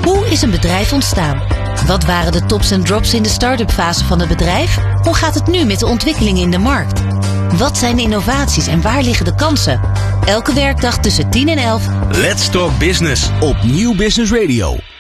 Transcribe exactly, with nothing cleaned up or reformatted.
Hoe is een bedrijf ontstaan? Wat waren de tops en drops in de start-up fase van het bedrijf? Hoe gaat het nu met de ontwikkelingen in de markt? Wat zijn de innovaties en waar liggen de kansen? Elke werkdag tussen tien en elf. Let's Talk Business op Nieuw Business Radio.